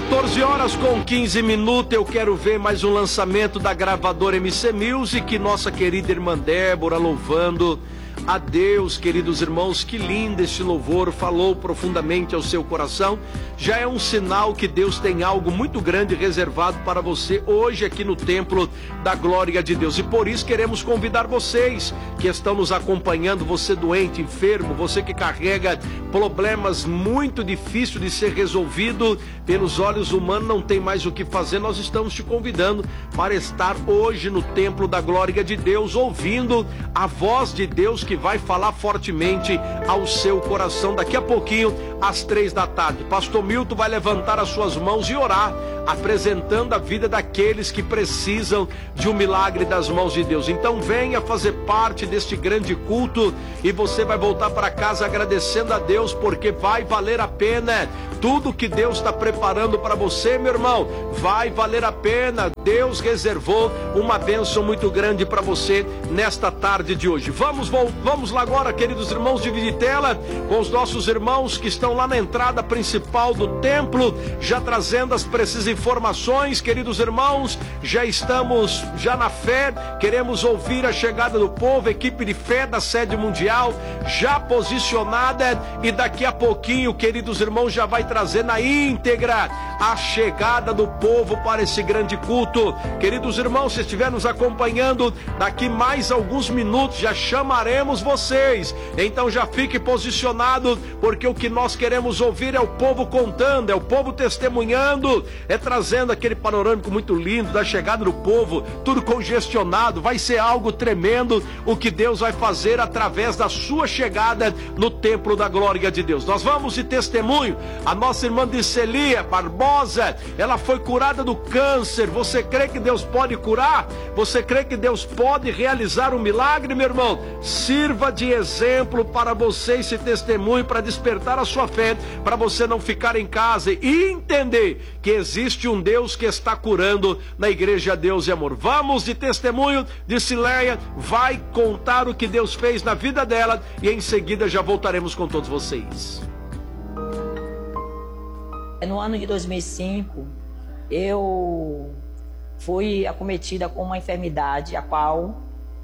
14 horas com 15 minutos, eu quero ver mais um lançamento da gravadora MC Music, nossa querida irmã Débora louvando a Deus. Queridos irmãos, que lindo este louvor, falou profundamente ao seu coração. Já é um sinal que Deus tem algo muito grande reservado para você hoje aqui no templo da glória de Deus. E por isso queremos convidar vocês que estão nos acompanhando, você doente, enfermo, você que carrega problemas muito difíceis de ser resolvido pelos olhos humanos, não tem mais o que fazer. Nós estamos te convidando para estar hoje no templo da glória de Deus, ouvindo a voz de Deus que vai falar fortemente ao seu coração daqui a pouquinho, às 3 da tarde. Pastor Milton vai levantar as suas mãos e orar, apresentando a vida daqueles que precisam de um milagre das mãos de Deus. Então venha fazer parte deste grande culto e você vai voltar para casa agradecendo a Deus, porque vai valer a pena. Tudo que Deus está preparando para você, meu irmão, vai valer a pena. Deus reservou uma bênção muito grande para você nesta tarde de hoje. Vamos lá agora, queridos irmãos, dividir tela com os nossos irmãos que estão lá na entrada principal do templo, já trazendo as precisas informações. Queridos irmãos, já estamos na fé, queremos ouvir a chegada do povo, equipe de fé da sede mundial já posicionada, e daqui a pouquinho, queridos irmãos, já vai trazer na íntegra a chegada do povo para esse grande culto. Queridos irmãos, se estiver nos acompanhando, daqui mais alguns minutos já chamaremos vocês, então já fique posicionado, porque o que nós queremos ouvir é o povo contando, é o povo testemunhando, é trazendo aquele panorâmico muito lindo da chegada do povo, tudo congestionado. Vai ser algo tremendo o que Deus vai fazer através da sua chegada no templo da glória de Deus. Nós vamos de testemunho. A nossa irmã Dicelia Barbosa, ela foi curada do câncer. Você crê que Deus pode curar? Você crê que Deus pode realizar um milagre, meu irmão? Sirva de exemplo para você esse testemunho, para despertar a sua fé, para você não ficar em casa e entender que existe um Deus que está curando na igreja Deus e Amor. Vamos de testemunho. Dicelia vai contar o que Deus fez na vida dela e em seguida já voltaremos com todos vocês. No ano de 2005, eu fui acometida com uma enfermidade a qual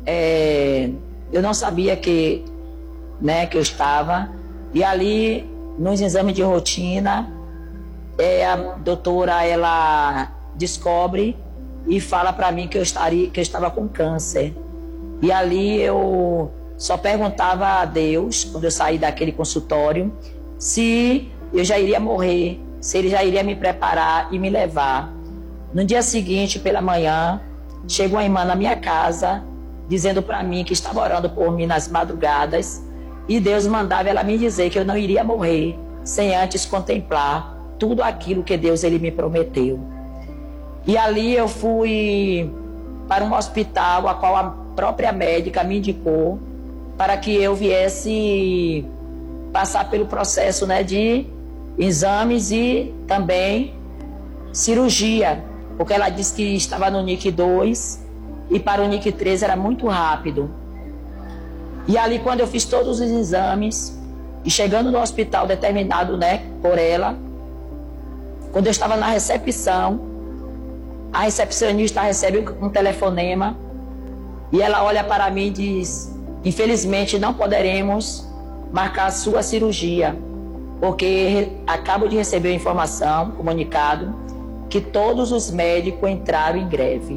eu não sabia que eu estava. E ali, nos exames de rotina, a doutora, ela descobre e fala para mim que eu estava com câncer. E ali eu só perguntava a Deus, quando eu saí daquele consultório, se eu já iria morrer, se Ele já iria me preparar e me levar. No dia seguinte, pela manhã, chegou uma irmã na minha casa, dizendo para mim que estava orando por mim nas madrugadas, e Deus mandava ela me dizer que eu não iria morrer sem antes contemplar tudo aquilo que Deus Ele me prometeu. E ali eu fui para um hospital, a qual a própria médica me indicou para que eu viesse passar pelo processo de exames e também cirurgia, porque ela disse que estava no NIC 2 e para o NIC 3 era muito rápido. E ali, quando eu fiz todos os exames e chegando no hospital determinado por ela, quando eu estava na recepção, a recepcionista recebe um telefonema e ela olha para mim e diz: infelizmente não poderemos marcar a sua cirurgia, porque acabo de receber a informação, comunicado, que todos os médicos entraram em greve.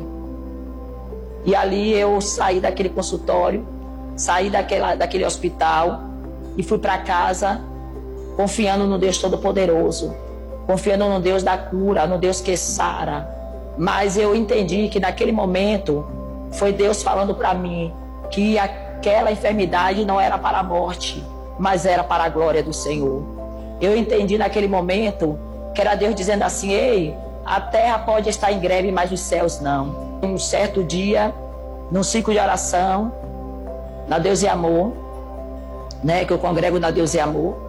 E ali eu saí daquele consultório, saí daquele hospital e fui para casa confiando no Deus Todo-Poderoso, confiando no Deus da cura, no Deus que sara. Mas eu entendi que naquele momento foi Deus falando para mim que aquela enfermidade não era para a morte, mas era para a glória do Senhor. Eu entendi naquele momento que era Deus dizendo assim: ei, a terra pode estar em greve, mas os céus não. Um certo dia, num ciclo de oração, na Deus e Amor, que eu congrego na Deus e Amor,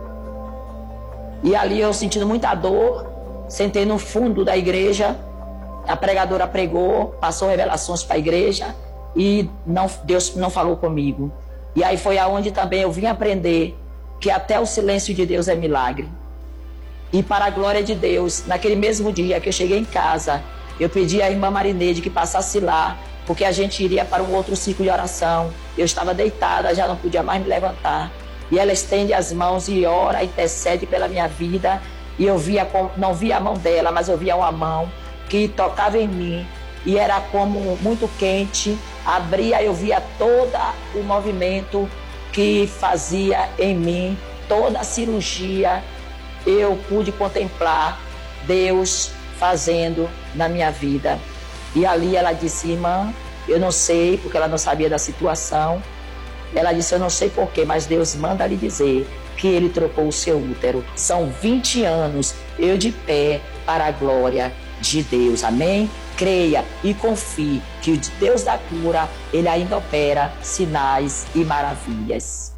e ali eu sentindo muita dor, sentei no fundo da igreja, a pregadora pregou, passou revelações para a igreja e Deus não falou comigo. E aí foi aonde também eu vim aprender que até o silêncio de Deus é milagre. E para a glória de Deus, naquele mesmo dia que eu cheguei em casa, eu pedi à irmã Marineide que passasse lá, porque a gente iria para um outro ciclo de oração. Eu estava deitada, já não podia mais me levantar. E ela estende as mãos e ora, intercede pela minha vida. E eu não via a mão dela, mas eu via uma mão que tocava em mim. E era como muito quente. Abria, eu via todo o movimento que fazia em mim, toda a cirurgia. Eu pude contemplar Deus fazendo na minha vida. E ali ela disse: irmã, eu não sei, porque ela não sabia da situação. Ela disse: eu não sei porquê, mas Deus manda lhe dizer que Ele trocou o seu útero. São 20 anos, eu de pé para a glória de Deus. Amém? Creia e confie que o Deus da cura, Ele ainda opera sinais e maravilhas.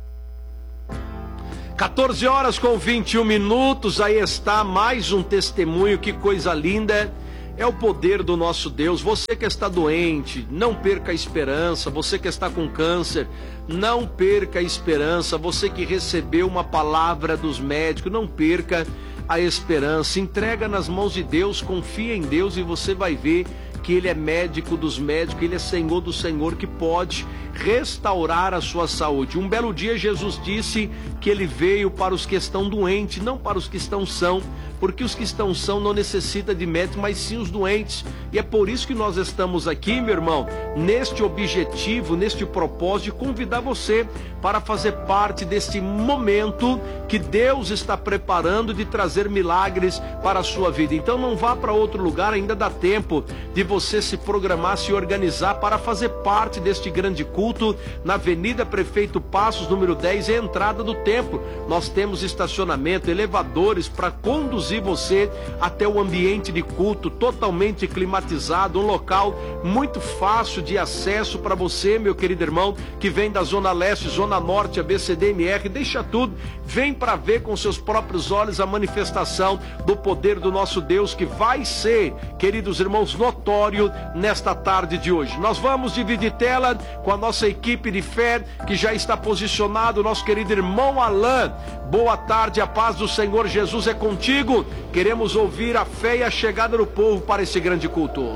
14 horas com 21 minutos, aí está mais um testemunho, que coisa linda. É o poder do nosso Deus. Você que está doente, não perca a esperança. Você que está com câncer, não perca a esperança. Você que recebeu uma palavra dos médicos, não perca a esperança. Entrega nas mãos de Deus, confia em Deus e você vai ver que Ele é médico dos médicos, Ele é Senhor do Senhor, que pode restaurar a sua saúde. Um belo dia Jesus disse que Ele veio para os que estão doentes, não para os que estão são, porque os que estão são não necessitam de médico, mas sim os doentes. E é por isso que nós estamos aqui, meu irmão, neste objetivo, neste propósito de convidar você para fazer parte deste momento que Deus está preparando de trazer milagres para a sua vida. Então não vá para outro lugar, ainda dá tempo de você se programar, se organizar para fazer parte deste grande culto na Avenida Prefeito Passos, número 10, é a entrada do templo. Nós temos estacionamento, elevadores para conduzir você até o ambiente de culto, totalmente climatizado, um local muito fácil de acesso para você, meu querido irmão, que vem da Zona Leste, Zona Norte, ABCDMR, deixa tudo, vem para ver com seus próprios olhos a manifestação do poder do nosso Deus, que vai ser, queridos irmãos, notório nesta tarde de hoje. Nós vamos dividir tela com a nossa equipe de fé, que já está posicionado, nosso querido irmão Alain. Boa tarde, a paz do Senhor Jesus é contigo. Queremos ouvir a fé e a chegada do povo para esse grande culto.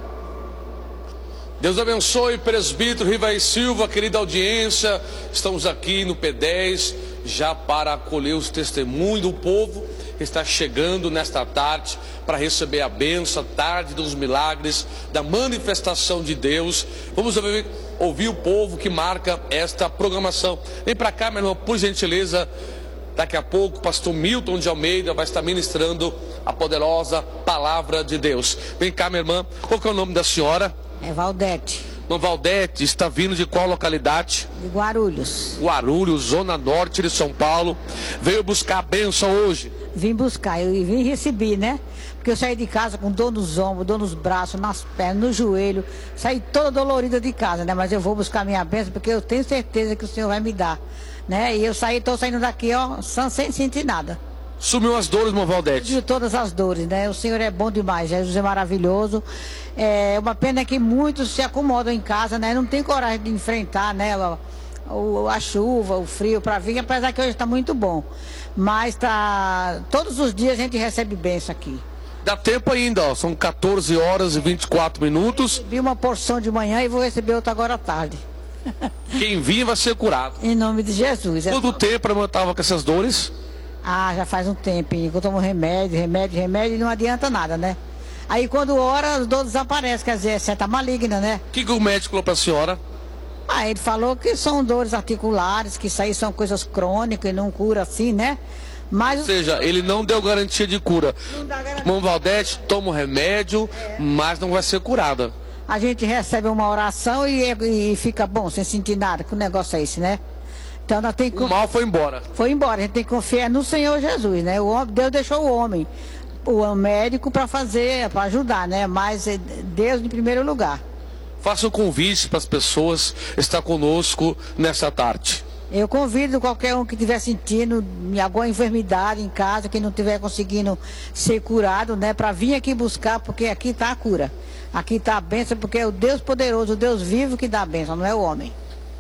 Deus abençoe, presbítero Rivaí Silva, querida audiência. Estamos aqui no P10 já para acolher os testemunhos do povo que está chegando nesta tarde para receber a bênção, a tarde dos milagres, da manifestação de Deus. Vamos ouvir o povo que marca esta programação. Vem para cá, meu irmão, por gentileza. Daqui a pouco o pastor Milton de Almeida vai estar ministrando a poderosa palavra de Deus. Vem cá, minha irmã. Qual que é o nome da senhora? É Valdete. Irmã Valdete, está vindo de qual localidade? De Guarulhos. Guarulhos, zona norte de São Paulo. Veio buscar a bênção hoje? Vim buscar, eu vim receber, né? Porque eu saí de casa com dor nos ombros, dor nos braços, nas pernas, no joelho. Saí toda dolorida de casa, né? Mas eu vou buscar minha bênção porque eu tenho certeza que o Senhor vai me dar, né? E eu estou saindo daqui, ó, sem sentir nada. Sumiu as dores, irmã Valdete? Sumiu todas as dores, né? O Senhor é bom demais, Jesus é maravilhoso. É uma pena que muitos se acomodam em casa, né? Não tem coragem de enfrentar, né? A chuva, o frio para vir, apesar que hoje está muito bom. Mas todos os dias a gente recebe bênção aqui. Dá tempo ainda, ó. São 14 horas e 24 minutos. Vi uma porção de manhã e vou receber outra agora à tarde. Quem vir vai ser curado. Em nome de Jesus. Quanto tempo eu estava com essas dores? Ah, já faz um tempinho que eu tomo remédio e não adianta nada, né? Aí quando ora, as dores desaparecem, quer dizer, é seta maligna, né? O que o médico falou para a senhora? Ah, ele falou que são dores articulares, que isso aí são coisas crônicas e não cura assim, né? Mas... Ou seja, ele não deu garantia de cura. Irmã Valdete, toma o remédio, mas não vai ser curada. A gente recebe uma oração e fica bom, sem sentir nada, que o negócio é esse, né? Então nós tem que... O mal foi embora. Foi embora, a gente tem que confiar no Senhor Jesus, né? Deus deixou o homem, o médico para ajudar, né? Mas Deus em primeiro lugar. Faça um convite para as pessoas estar conosco nessa tarde. Eu convido qualquer um que estiver sentindo alguma enfermidade em casa, que não estiver conseguindo ser curado, né? Para vir aqui buscar, porque aqui está a cura. Aqui está a bênção, porque é o Deus poderoso, o Deus vivo que dá a bênção, não é o homem.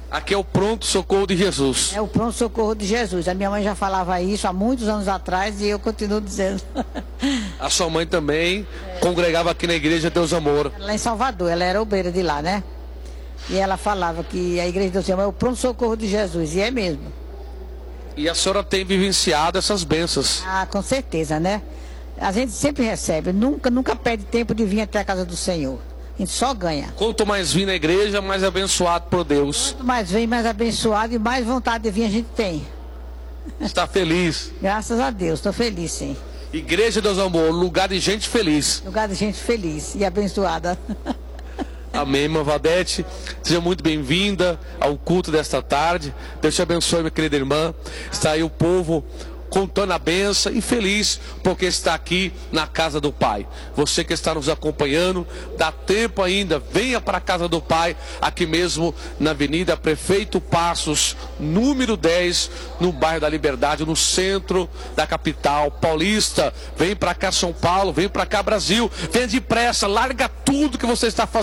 Aqui é o pronto-socorro de Jesus. É o pronto-socorro de Jesus. A minha mãe já falava isso há muitos anos atrás e eu continuo dizendo. A sua mãe também congregava aqui na igreja Deus Amor. Lá em Salvador, ela era obreira de lá, né? E ela falava que a igreja Deus Amor é o pronto-socorro de Jesus, e é mesmo. E a senhora tem vivenciado essas bênçãos. Ah, com certeza, né? A gente sempre recebe, nunca perde tempo de vir até a casa do Senhor. A gente só ganha. Quanto mais vir na igreja, mais abençoado por Deus. Quanto mais vem, mais abençoado e mais vontade de vir a gente tem. Está feliz. Graças a Deus, estou feliz, sim. Igreja Deus Amor, lugar de gente feliz. Lugar de gente feliz e abençoada. Amém, irmã Vadete. Seja muito bem-vinda ao culto desta tarde. Deus te abençoe, minha querida irmã. Está aí o povo contando a benção e feliz porque está aqui na casa do Pai. Você que está nos acompanhando, dá tempo ainda, venha para a casa do Pai, aqui mesmo na Avenida Prefeito Passos, número 10, no bairro da Liberdade, no centro da capital paulista. Vem para cá São Paulo, vem para cá Brasil, vem depressa, larga tudo que você está fazendo